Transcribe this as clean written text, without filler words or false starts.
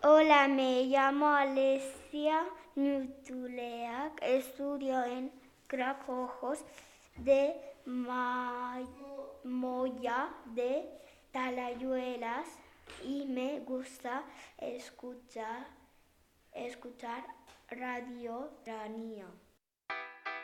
Hola, me llamo Alesia Nutuleak, estudio en Cracojos de Moya de Talayuelas y me gusta escuchar Radio Ranía.